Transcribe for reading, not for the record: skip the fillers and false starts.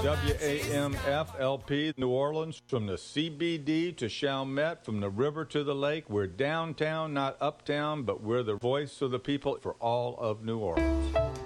WAMFLP New Orleans, from the CBD to Chalmette, from the river to the lake. We're downtown, not uptown, but we're the voice of the people for all of New Orleans.